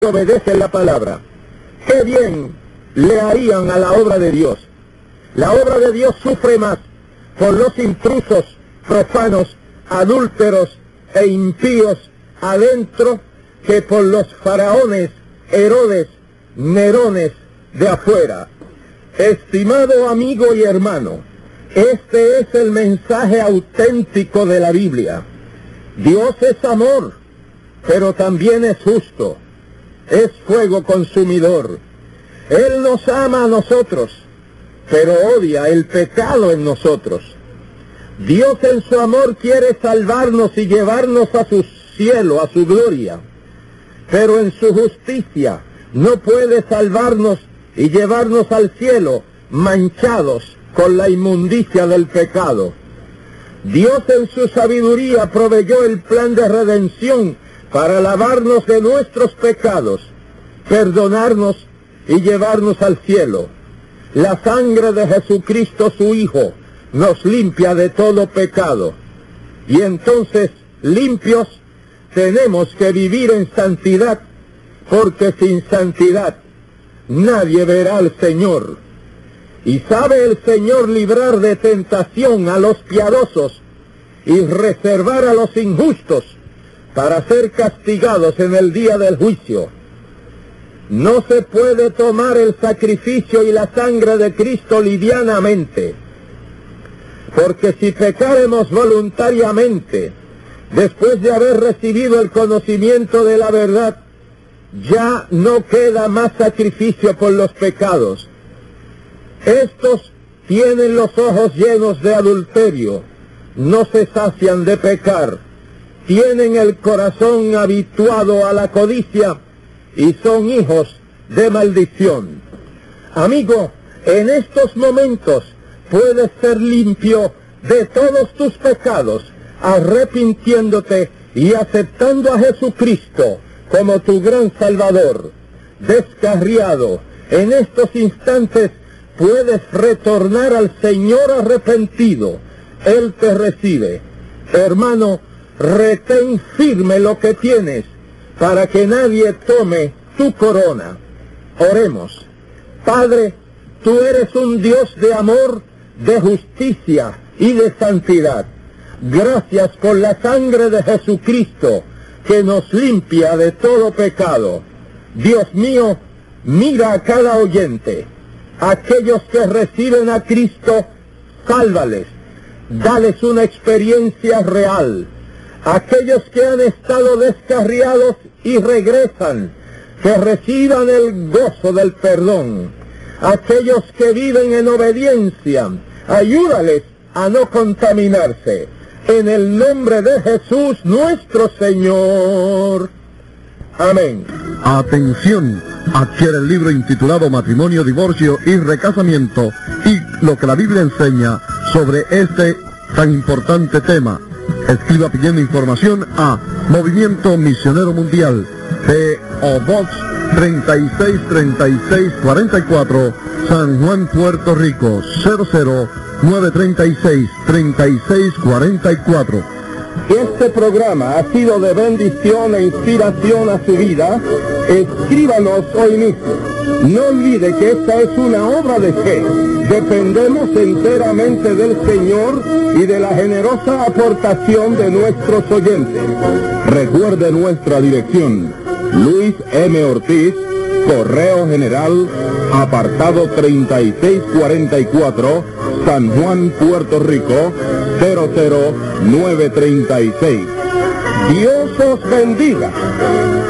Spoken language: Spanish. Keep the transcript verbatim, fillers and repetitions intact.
obedecen la palabra, qué bien le harían a la obra de Dios. La obra de Dios sufre más por los intrusos, profanos, adúlteros e impíos adentro que por los faraones, Herodes, Nerones de afuera. Estimado amigo y hermano, este es el mensaje auténtico de la Biblia. Dios es amor, pero también es justo. Es fuego consumidor. Él nos ama a nosotros, pero odia el pecado en nosotros. Dios en su amor quiere salvarnos y llevarnos a su cielo, a su gloria, pero en su justicia no puede salvarnos y llevarnos al cielo manchados con la inmundicia del pecado. Dios en su sabiduría proveyó el plan de redención para lavarnos de nuestros pecados, perdonarnos y llevarnos al cielo. La sangre de Jesucristo, su Hijo, nos limpia de todo pecado. Y entonces, limpios, tenemos que vivir en santidad, porque sin santidad nadie verá al Señor. Y sabe el Señor librar de tentación a los piadosos y reservar a los injustos para ser castigados en el día del juicio. No se puede tomar el sacrificio y la sangre de Cristo livianamente, porque si pecáremos voluntariamente, después de haber recibido el conocimiento de la verdad, ya no queda más sacrificio por los pecados. Estos tienen los ojos llenos de adulterio, no se sacian de pecar, tienen el corazón habituado a la codicia y son hijos de maldición. Amigo, en estos momentos puedes ser limpio de todos tus pecados, arrepintiéndote y aceptando a Jesucristo como tu gran Salvador. Descarriado, en estos instantes puedes retornar al Señor arrepentido. Él te recibe. Hermano, retén firme lo que tienes, para que nadie tome tu corona. Oremos. Padre, tú eres un Dios de amor, de justicia y de santidad. Gracias por la sangre de Jesucristo, que nos limpia de todo pecado. Dios mío, mira a cada oyente. Aquellos que reciben a Cristo, sálvales. Dales una experiencia real. Aquellos que han estado descarriados y regresan, que reciban el gozo del perdón. Aquellos que viven en obediencia, ayúdales a no contaminarse. En el nombre de Jesús nuestro Señor. Amén. Atención, adquiere el libro intitulado Matrimonio, Divorcio y Recasamiento y lo que la Biblia enseña sobre este tan importante tema. Escriba pidiendo información a Movimiento Misionero Mundial, P O Box treinta y seis treinta y seis cuarenta y cuatro, San Juan, Puerto Rico, cero cero nueve treinta y seis treinta y seis cuarenta y cuatro. Este programa ha sido de bendición e inspiración a su vida. Escríbanos hoy mismo. No olvide que esta es una obra de fe. Dependemos enteramente del Señor y de la generosa aportación de nuestros oyentes. Recuerde nuestra dirección: Luis M. Ortiz, Correo General, apartado treinta y seis cuarenta y cuatro, San Juan, Puerto Rico, cero cero nueve treinta y seis. Dios os bendiga.